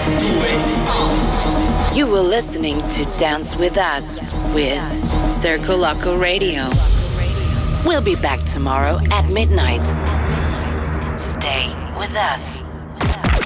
You were listening to Dance With Us with Circo Loco Radio. We'll be back tomorrow at midnight. Stay with us.